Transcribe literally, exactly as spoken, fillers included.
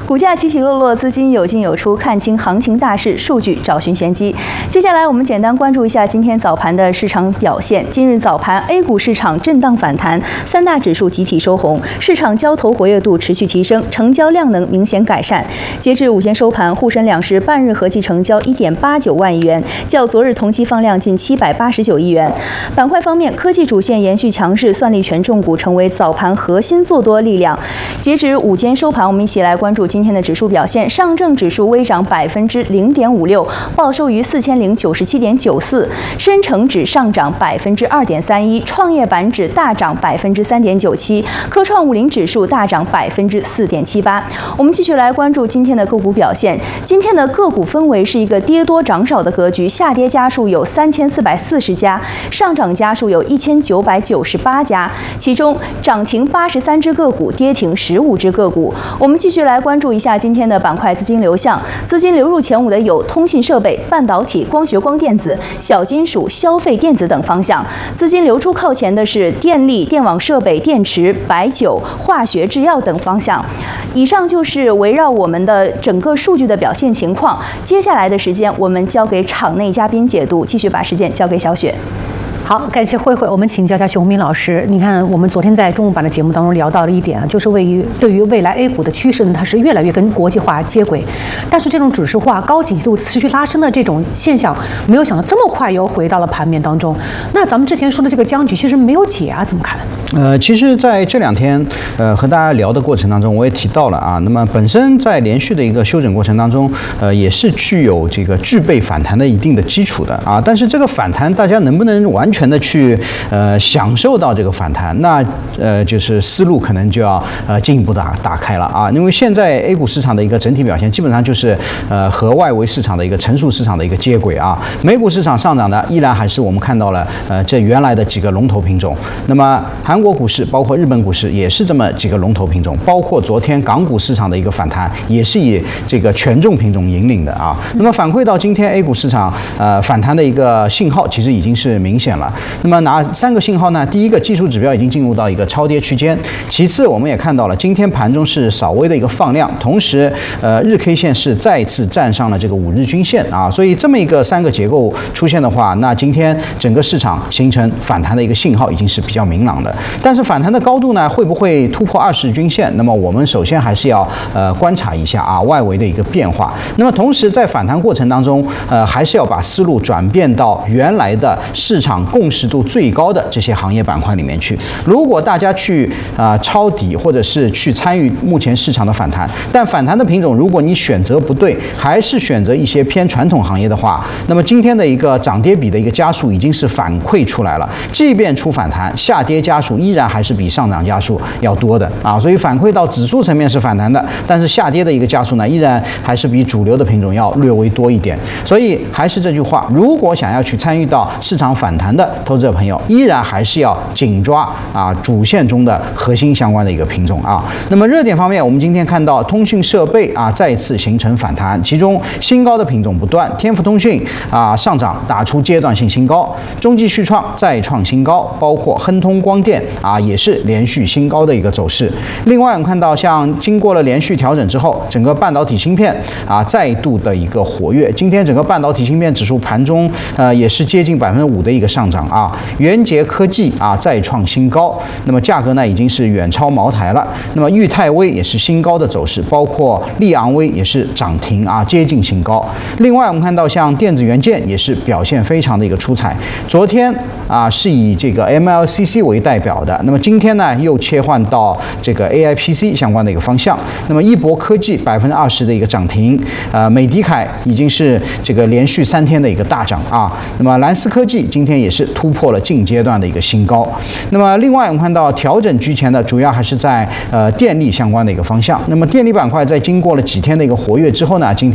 股价起起落落，资金有进有出，看清行情大势，数据找寻玄机。接下来我们简单关注一下今天早盘的市场表现。今日早盘 A 股市场震荡反弹，三大指数集体收红，市场交投活跃度持续提升，成交量能明显改善。截至午间收盘，沪深两市半日合计成交 一点八九万亿元，较昨日同期放量近七百八十九亿元。板块方面，科技主线延续强势，算力权重股成为早盘核心做多力量。截止午间收盘，我们一起来关注今天的指数表现。上证指数微涨百分之零点五六，报收于四千零九十七点九四；深成指上涨百分之二点三一，创业板指大涨百分之三点九七，科创五零指数大涨百分之四点七八。我们继续来关注今天的个股表现。今天的个股氛围是一个跌多涨少的格局，下跌家数有三千四百四十家，上涨家数有一千九百九十八家，其中涨停八十三只个股，跌停十五只个股。我们继续来关注一下今天的板块资金流向。资金流入前五的有通信设备、半导体、光学光电子、小金属、消费电子等方向。资金流出靠前的是电力、电网设备、电池、白酒、化学制药等方向。以上就是围绕我们的整个数据的表现情况。接下来的时间，我们交给场内嘉宾解读，继续把时间交给小雪。 好，感谢慧慧。我们请教一下熊明老师。你看，我们昨天在中午版的节目当中聊到了一点啊，就是位于对于未来 A 股的趋势呢，它是越来越跟国际化接轨。但是这种指数化、高景气度持续拉升的这种现象，没有想到这么快又回到了盘面当中。那咱们之前说的这个僵局其实没有解啊，怎么看？ 呃，其实在这两天，呃，和大家聊的过程当中，我也提到了啊，那么本身在连续的一个休整过程当中，呃，也是具有这个具备反弹的一定的基础的啊。但是这个反弹，大家能不能完全全的去呃享受到这个反弹，那呃就是思路可能就要呃进一步打打开了啊，因为现在 A 股市场的一个整体表现基本上就是呃和外围市场的一个成熟市场的一个接轨啊，美股市场上涨的依然还是我们看到了呃这原来的几个龙头品种，那么韩国股市包括日本股市也是这么几个龙头品种，包括昨天港股市场的一个反弹也是以这个权重品种引领的啊，那么反馈到今天 A 股市场呃反弹的一个信号其实已经是明显了。那么哪三个信号呢？第一个，技术指标已经进入到一个超跌区间。其次，我们也看到了今天盘中是稍微的一个放量，同时，呃，日 K 线是再次站上了这个五日均线啊。所以这么一个三个结构出现的话，那今天整个市场形成反弹的一个信号已经是比较明朗的。但是反弹的高度呢，会不会突破二十日均线？那么我们首先还是要呃观察一下啊外围的一个变化。那么同时在反弹过程当中，呃，还是要把思路转变到原来的市场共识度最高的这些行业板块里面去。如果大家去啊、呃、抄底或者是去参与目前市场的反弹，但反弹的品种如果你选择不对，还是选择一些偏传统行业的话，那么今天的一个涨跌比的一个家数已经是反馈出来了。即便出反弹，下跌家数依然还是比上涨家数要多的啊，所以反馈到指数层面是反弹的，但是下跌的一个家数呢，依然还是比主流的品种要略微多一点。所以还是这句话，如果想要去参与到市场反弹的投资者朋友，依然还是要紧抓啊主线中的核心相关的一个品种啊。那么热点方面，我们今天看到通讯设备啊再次形成反弹，其中新高的品种不断，天府通讯啊上涨打出阶段性新高，中继续创再创新高，包括亨通光电啊也是连续新高的一个走势。另外我们看到像经过了连续调整之后，整个半导体芯片啊再度的一个活跃，今天整个半导体芯片指数盘中呃也是接近百分之五的一个上涨啊。元捷科技啊再创新高，那么价格呢已经是远超茅台了。那么裕泰威也是新高的走势，包括利昂威也是涨停啊，接近新高。另外我们看到像电子元件也是表现非常的一个出彩，昨天啊是以这个 M L C C 为代表的，那么今天呢又切换到这个 A I P C 相关的一个方向。那么一博科技百分之二十的一个涨停，呃，美的凯已经是这个连续三天的一个大涨啊。那么蓝思科技今天也是突破了近阶段的一个新高。那么另外我们看到调整居前的主要还是在呃电力相关的一个方向。那么电力板块在经过了几天的一个活跃之后呢，今天